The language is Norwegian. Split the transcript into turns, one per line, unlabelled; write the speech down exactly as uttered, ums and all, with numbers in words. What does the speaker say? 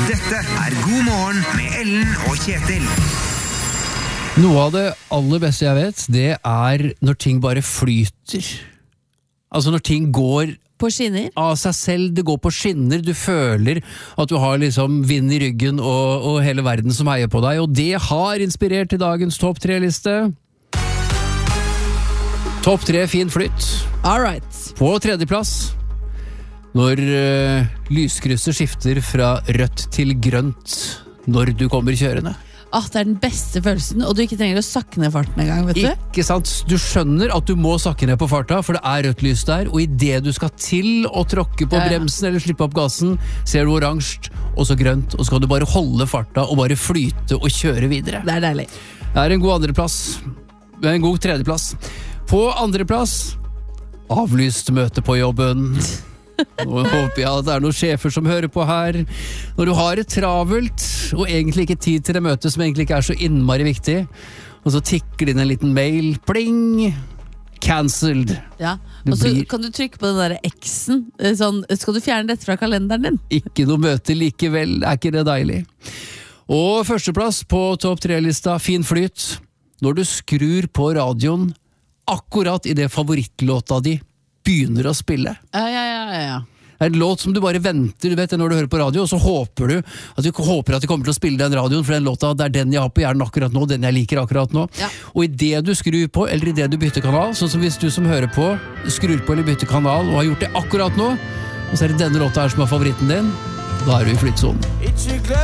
Dette er God morgen med Ellen og Kjetil.
Noe av det aller beste jeg vet, det er når ting bare flyter. Altså når ting går
på skinner?
Av seg selv, det går på skinner, du føler at du har liksom vind i ryggen og, og hele verden som heier på deg, og det har inspirert til dagens topp tre-liste. Topp tre fin flytt.
All right.
På tredjeplass, når uh, lyskrysset skifter fra rødt til grønt når du kommer kjørende.
Ah, det er den beste følelsen, og du ikke trenger å sakke ned farten en gang, vet du?
Ikke sant? Du skjønner at du må sakke ned på farta, for det er rødt lys der, og i det du skal til å tråkke på
ja, ja.
bremsen eller slippe opp gassen, ser du oransje, og så grønt, og så skal du bare holde farta og bare flyte og kjøre videre.
Det er deilig.
Det er en god andreplass. Det er en god tredjeplass. På andreplass, avlyst møte på jobben. Nå håper jeg at det er noen sjefer som hører på her. Når du har det travelt og egentlig ikke tid til det møtet som egentlig ikke er så innmari viktig, og så tikker det inn en liten mail, pling, cancelled.
Ja, og så blir... kan du trykke på den der X-en, sånn, skal du fjerne dette fra kalenderen din?
Ikke noe møte likevel, er ikke det deilig? Og førsteplass på topp tre-lista, fin flyt, når du skrur på radioen akkurat i det favorittlåta di begynner å spille.
Ja, ja, ja, ja.
Det er en låt som du bare venter, du vet, når du hører på radio, og så håper du at du håper at de kommer til å spille den radioen, for den låta, det er den jeg har på hjernen akkurat nå, den jeg liker akkurat nå. Ja. Og i det du skrur på, eller i det du bytter kanal, sånn som hvis du som hører på, skrur på eller bytter kanal, og har gjort det akkurat nå, og så er det denne låta her som er favoritten din, da er du i flyttsonen.